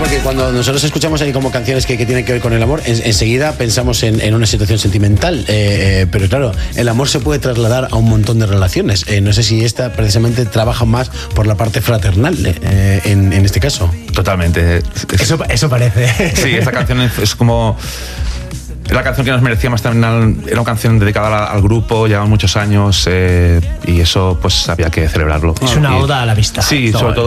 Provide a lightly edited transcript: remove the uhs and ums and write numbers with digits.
porque cuando nosotros escuchamos ahí como canciones que tienen que ver con el amor, enseguida pensamos en una situación sentimental, pero claro, el amor se puede trasladar a un montón de relaciones. No sé si esta precisamente trabaja más por la parte fraternal en este caso. Totalmente. Eso parece. Sí, esta canción es como... la canción que nos merecía más también. Era una canción dedicada al grupo, llevan muchos años, y eso pues había que celebrarlo. Es una oda a la amistad. Sí, sobre todo